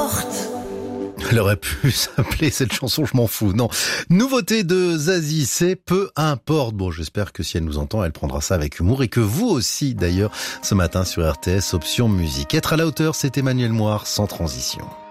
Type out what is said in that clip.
importe. Elle aurait pu s'appeler cette chanson Je m'en fous. Non. Nouveauté de Zazie, c'est Peu importe. Bon, j'espère que si elle nous entend, elle prendra ça avec humour et que vous aussi, d'ailleurs, ce matin sur RTS, option musique. Être à la hauteur, c'est Emmanuel Moir, sans transition.